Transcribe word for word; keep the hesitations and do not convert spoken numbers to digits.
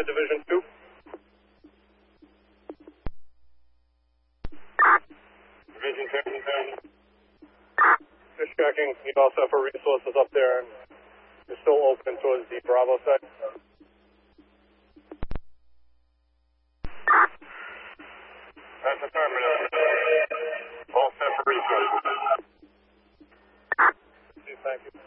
to Division two. Division two. Just checking. You also have for resources up there, and you're still open towards the Bravo side. That's affirmative. All set for resources. Thank you.